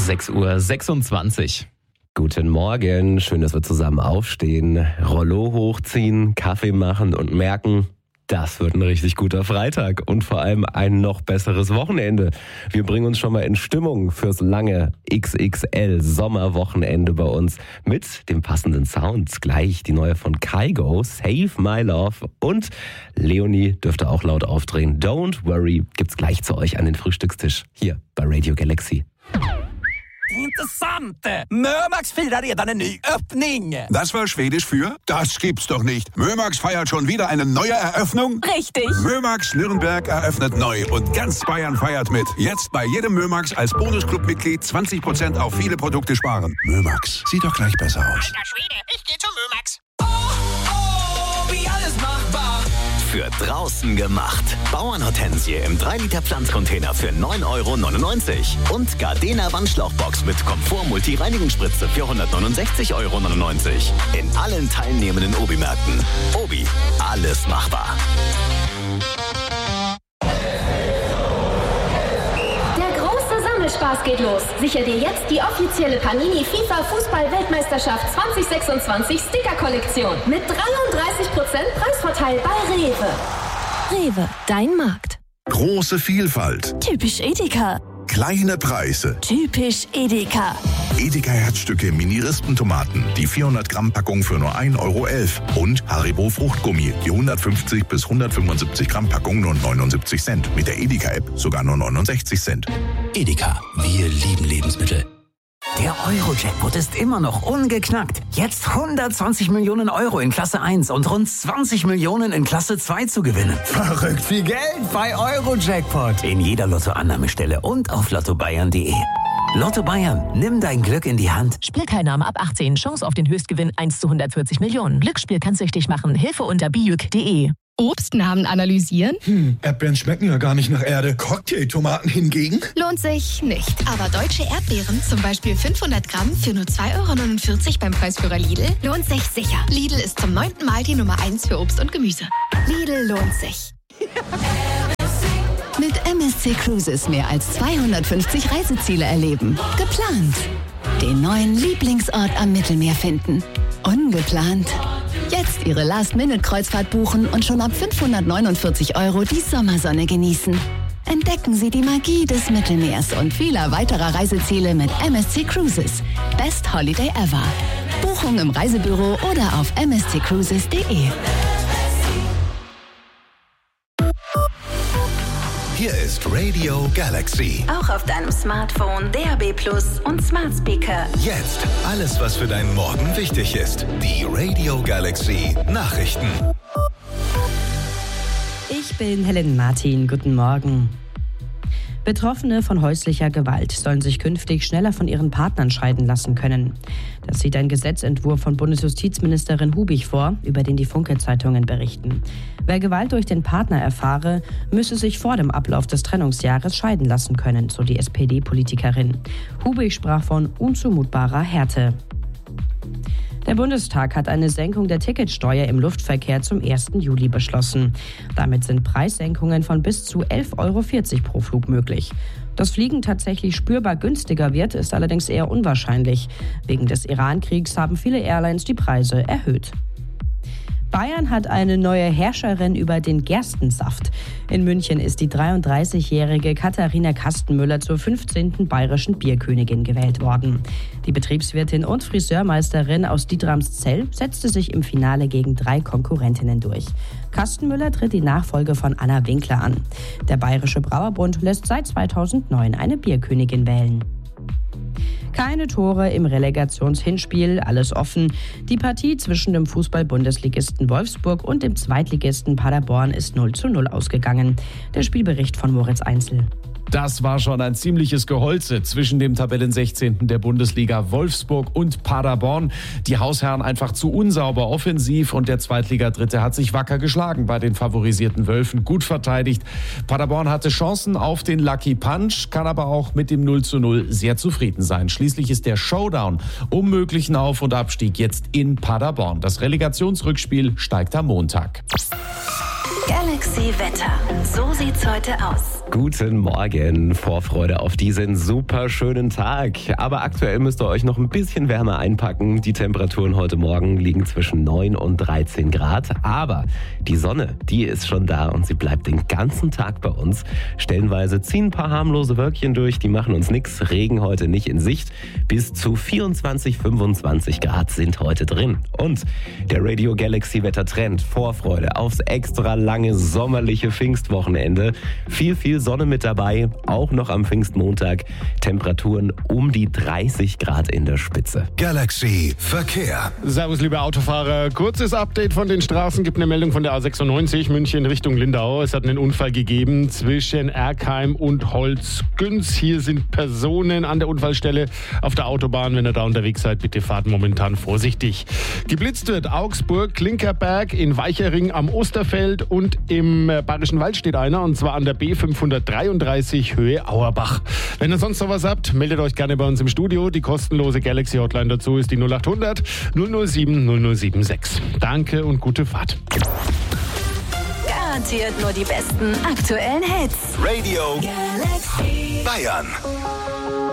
6:26 Uhr. Guten Morgen, schön, dass wir zusammen aufstehen, Rollo hochziehen, Kaffee machen und merken, das wird ein richtig guter Freitag und vor allem ein noch besseres Wochenende. Wir bringen uns schon mal in Stimmung fürs lange XXL-Sommerwochenende bei uns mit dem passenden Sound. Gleich die neue von Kygo, Save My Love, und Leonie dürfte auch laut aufdrehen. Don't Worry gibt's gleich zu euch an den Frühstückstisch hier bei Radio Galaxy. Intressant! Mömax firar redan en ny öppning! Das war Schwedisch für? Das gibt's doch nicht. Mömax feiert schon wieder eine neue Eröffnung? Richtig! Mömax Nürnberg eröffnet neu und ganz Bayern feiert mit. Jetzt bei jedem Mömax als Bonusclub-Mitglied 20% auf viele Produkte sparen. Mömax, sieht doch gleich besser aus. Alter Schwede, ich geh zu Mömax. Wie alles machbar! Für draußen gemacht. Bauernhortensie im 3-Liter Pflanzcontainer für 9,99 € und Gardena Wandschlauchbox mit Komfort-Multi-Reinigungsspritze für 169,99 € in allen teilnehmenden Obi-Märkten. Obi, alles machbar. Spaß geht los. Sichere dir jetzt die offizielle Panini FIFA Fußball-Weltmeisterschaft 2026 Sticker-Kollektion mit 33% Preisvorteil bei Rewe. Rewe, dein Markt. Große Vielfalt. Typisch Edeka. Kleine Preise. Typisch Edeka. Edeka Herzstücke Mini-Rispentomaten, die 400-Gramm-Packung für nur 1,11 € und Haribo Fruchtgummi, die 150 bis 175 Gramm Packung nur 79 Cent. Mit der Edeka-App sogar nur 69 Cent. Edeka, wir lieben Lebensmittel. Der Euro-Jackpot ist immer noch ungeknackt. Jetzt 120 Millionen € in Klasse 1 und rund 20 Millionen in Klasse 2 zu gewinnen. Verrückt viel Geld bei Euro-Jackpot. In jeder Lottoannahmestelle und auf lottobayern.de. Lotto Bayern, nimm dein Glück in die Hand. Spielteilnahme ab 18. Chance auf den Höchstgewinn 1:140 Millionen. Glücksspiel kann süchtig machen. Hilfe unter bijuk.de. Obstnamen analysieren? Erdbeeren schmecken ja gar nicht nach Erde. Cocktailtomaten hingegen? Lohnt sich nicht. Aber deutsche Erdbeeren, zum Beispiel 500 Gramm für nur 2,49 € beim Preisführer Lidl, lohnt sich sicher. Lidl ist zum 9. Mal die Nummer 1 für Obst und Gemüse. Lidl lohnt sich. Mit MSC Cruises mehr als 250 Reiseziele erleben. Geplant. Den neuen Lieblingsort am Mittelmeer finden. Ungeplant. Jetzt Ihre Last-Minute-Kreuzfahrt buchen und schon ab 549 € die Sommersonne genießen. Entdecken Sie die Magie des Mittelmeers und vieler weiterer Reiseziele mit MSC Cruises. Best Holiday ever. Buchung im Reisebüro oder auf msccruises.de. Hier ist Radio Galaxy. Auch auf deinem Smartphone, DAB+ und Smart Speaker. Jetzt alles, was für deinen Morgen wichtig ist. Die Radio Galaxy Nachrichten. Ich bin Helen Martin. Guten Morgen. Betroffene von häuslicher Gewalt sollen sich künftig schneller von ihren Partnern scheiden lassen können. Das sieht ein Gesetzentwurf von Bundesjustizministerin Hubig vor, über den die Funke-Zeitungen berichten. Wer Gewalt durch den Partner erfahre, müsse sich vor dem Ablauf des Trennungsjahres scheiden lassen können, so die SPD-Politikerin. Hubig sprach von unzumutbarer Härte. Der Bundestag hat eine Senkung der Ticketsteuer im Luftverkehr zum 1. Juli beschlossen. Damit sind Preissenkungen von bis zu 11,40 € pro Flug möglich. Dass Fliegen tatsächlich spürbar günstiger wird, ist allerdings eher unwahrscheinlich. Wegen des Iran-Kriegs haben viele Airlines die Preise erhöht. Bayern hat eine neue Herrscherin über den Gerstensaft. In München ist die 33-jährige Katharina Kastenmüller zur 15. bayerischen Bierkönigin gewählt worden. Die Betriebswirtin und Friseurmeisterin aus Dietramszell setzte sich im Finale gegen 3 Konkurrentinnen durch. Kastenmüller tritt die Nachfolge von Anna Winkler an. Der Bayerische Brauerbund lässt seit 2009 eine Bierkönigin wählen. Keine Tore im Relegationshinspiel, alles offen. Die Partie zwischen dem Fußball-Bundesligisten Wolfsburg und dem Zweitligisten Paderborn ist 0:0 ausgegangen. Der Spielbericht von Moritz Einzel. Das war schon ein ziemliches Geholze zwischen dem Tabellen-16. der Bundesliga Wolfsburg und Paderborn. Die Hausherren einfach zu unsauber offensiv und der Zweitliga-Dritte hat sich wacker geschlagen bei den favorisierten Wölfen. Gut verteidigt. Paderborn hatte Chancen auf den Lucky Punch, kann aber auch mit dem 0:0 sehr zufrieden sein. Schließlich ist der Showdown um möglichen Auf- und Abstieg jetzt in Paderborn. Das Relegationsrückspiel steigt am Montag. Galaxy Wetter. So sieht's heute aus. Guten Morgen, Vorfreude auf diesen super schönen Tag. Aber aktuell müsst ihr euch noch ein bisschen wärmer einpacken. Die Temperaturen heute Morgen liegen zwischen 9 und 13 Grad. Aber die Sonne, die ist schon da und sie bleibt den ganzen Tag bei uns. Stellenweise ziehen ein paar harmlose Wölkchen durch, die machen uns nichts. Regen heute nicht in Sicht. Bis zu 24, 25 Grad sind heute drin. Und der Radio Galaxy Wettertrend, Vorfreude aufs extra lange sommerliche Pfingstwochenende. Viel Sonne mit dabei, auch noch am Pfingstmontag. Temperaturen um die 30 Grad in der Spitze. Galaxy Verkehr. Servus, liebe Autofahrer. Kurzes Update von den Straßen. Gibt eine Meldung von der A96 München Richtung Lindau. Es hat einen Unfall gegeben zwischen Erkheim und Holzgünz. Hier sind Personen an der Unfallstelle auf der Autobahn. Wenn ihr da unterwegs seid, bitte fahrt momentan vorsichtig. Geblitzt wird Augsburg, Klinkerberg, in Weichering am Osterfeld und im Bayerischen Wald steht einer, und zwar an der B533 Höhe Auerbach. Wenn ihr sonst noch was habt, meldet euch gerne bei uns im Studio. Die kostenlose Galaxy Hotline dazu ist die 0800 007 076. Danke und gute Fahrt. Garantiert nur die besten aktuellen Hits. Radio Galaxy Bayern.